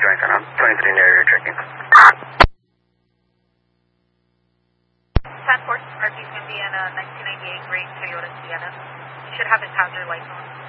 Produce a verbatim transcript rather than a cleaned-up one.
joint on twenty-three narrator checking. ten four, R G's going to be in a nineteen ninety-eight gray Toyota Sienna. You should have his hazard lights on.